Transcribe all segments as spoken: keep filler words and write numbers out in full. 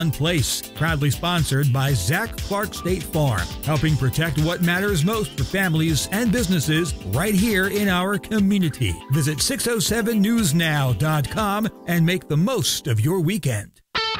Place, proudly sponsored by Zach Clark State Farm, helping protect what matters most for families and businesses right here in our community. Visit six oh seven news now dot com and make the most of your weekend.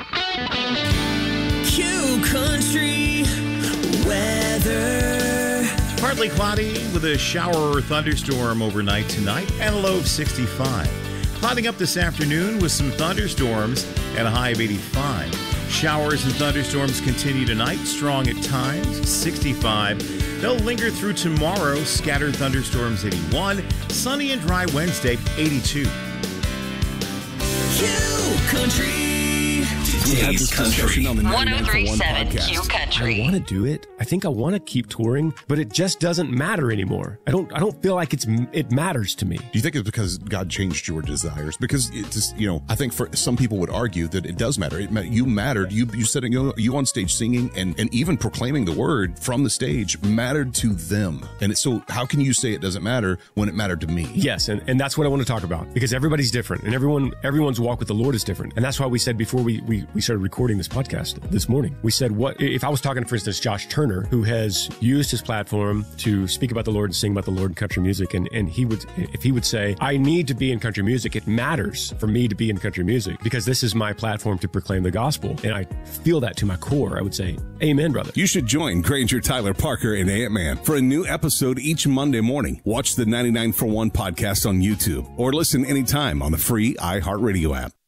Q Country weather. Partly cloudy with a shower or thunderstorm overnight tonight and a low of sixty-five. Clouding up this afternoon with some thunderstorms and a high of eighty-five. Showers and thunderstorms continue tonight, strong at times, sixty-five. They'll linger through tomorrow, scattered thunderstorms, eighty-one. Sunny and dry Wednesday, eighty-two. Q Country. Today's Country. On the one oh three point seven Q I Country. want to do it. I think I want to keep touring, but it just doesn't matter anymore. I don't I don't feel like it's it matters to me. Do you think it's because God changed your desires? Because it's just, you know, I think for some people would argue that it does matter. It, you mattered. You you said, you know, you on stage singing and, and even proclaiming the word from the stage mattered to them. And it's, so how can you say it doesn't matter when it mattered to me? Yes, and, and that's what I want to talk about, because everybody's different and everyone everyone's walk with the Lord is different. And that's why we said before we, we, we started recording this podcast this morning, we said, what if I was talking, for instance, Josh Turner, who has used his platform to speak about the Lord and sing about the Lord in country music, and, and he would, if he would say, I need to be in country music, it matters for me to be in country music because this is my platform to proclaim the gospel, and I feel that to my core, I would say, amen, brother. You should join Granger, Tyler, Parker, and Ant-Man for a new episode each Monday morning. Watch the ninety-nine for one podcast on YouTube or listen anytime on the free iHeartRadio app.